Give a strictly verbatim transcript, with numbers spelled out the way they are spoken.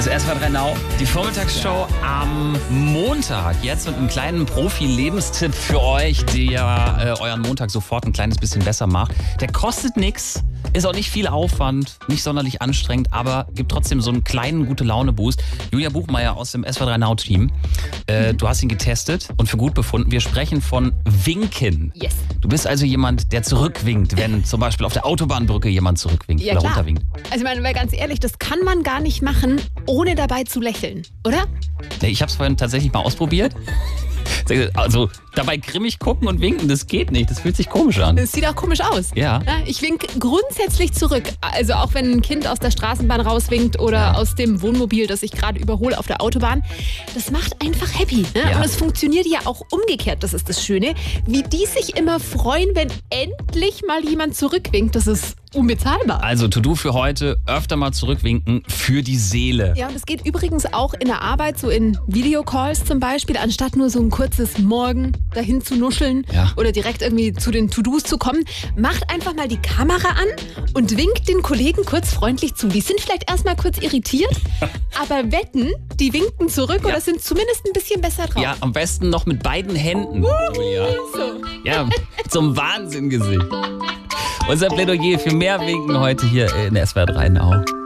ist S W R drei Now, die Vormittagsshow am Montag. Jetzt mit einem kleinen Profi-Lebenstipp für euch, der äh, euren Montag sofort ein kleines bisschen besser macht. Der kostet nichts, ist auch nicht viel Aufwand, nicht sonderlich anstrengend, aber gibt trotzdem so einen kleinen Gute-Laune-Boost. Julia Buchmeier aus dem S W R drei Now-Team, äh, du hast ihn getestet und für gut befunden. Wir sprechen von Winken. Yes. Du bist also jemand, der zurückwinkt, wenn zum Beispiel auf der Autobahnbrücke jemand zurückwinkt Ja, oder klar. runterwinkt. Also ich meine, weil ganz ehrlich, das kann man gar nicht machen, ohne dabei zu lächeln, oder? Nee, ich habe es vorhin tatsächlich mal ausprobiert. Also dabei grimmig gucken und winken, das geht nicht. Das fühlt sich komisch an. Das sieht auch komisch aus. Ja. Ich winke grundsätzlich zurück. Also auch wenn ein Kind aus der Straßenbahn rauswinkt oder Ja. aus dem Wohnmobil, das ich gerade überhole auf der Autobahn. Das macht einfach happy. Ne? Ja. Und es funktioniert ja auch umgekehrt, das ist das Schöne. Wie die sich immer freuen, wenn endlich mal jemand zurückwinkt, das ist unbezahlbar. Also To-Do für heute, öfter mal zurückwinken für die Seele. Ja, und es geht übrigens auch in der Arbeit, so in Videocalls zum Beispiel, anstatt nur so ein kurzes Morgen dahin zu nuscheln Ja. oder direkt irgendwie zu den To-Dos zu kommen. Macht einfach mal die Kamera an und winkt den Kollegen kurz freundlich zu. Die sind vielleicht erstmal kurz irritiert, aber wetten, die winken zurück Ja. oder sind zumindest ein bisschen besser drauf. Ja, am besten noch mit beiden Händen, Julia. So. Ja, mit so einem Wahnsinngesicht. Unser Plädoyer für mehr Winken heute hier in S W R drei Now.